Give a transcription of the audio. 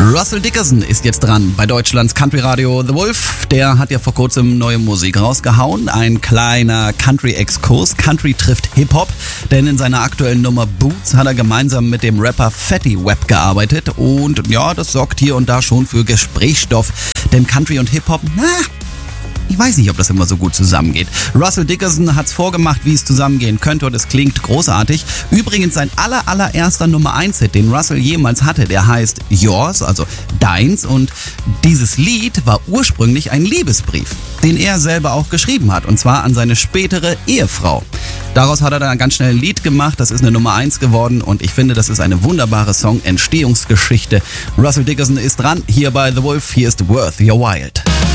Russell Dickerson ist jetzt dran bei Deutschlands Country Radio The Wolf. Der hat ja vor kurzem neue Musik rausgehauen. Ein kleiner Country-Exkurs. Country trifft Hip-Hop. Denn in seiner aktuellen Nummer Boots hat er gemeinsam mit dem Rapper Fatty Web gearbeitet. Und ja, das sorgt hier und da schon für Gesprächsstoff. Denn Country und Hip-Hop, ich weiß nicht, ob das immer so gut zusammengeht. Russell Dickerson hat's vorgemacht, wie es zusammengehen könnte und es klingt großartig. Übrigens sein allererster Nummer 1-Hit, den Russell jemals hatte, der heißt Yours, also Deins. Und dieses Lied war ursprünglich ein Liebesbrief, den er selber auch geschrieben hat, und zwar an seine spätere Ehefrau. Daraus hat er dann ganz schnell ein Lied gemacht, das ist eine Nummer 1 geworden und ich finde, das ist eine wunderbare Song-Entstehungsgeschichte. Russell Dickerson ist dran, hier bei The Wolf, hier ist Worth Your Wild.